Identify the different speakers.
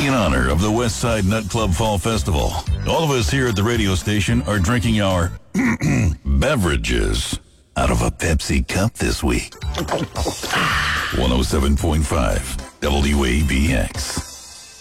Speaker 1: in honor of the West Side Nut Club Fall Festival, all of us here at the radio station are drinking our beverages out of a Pepsi cup this week. 107.5 WABX.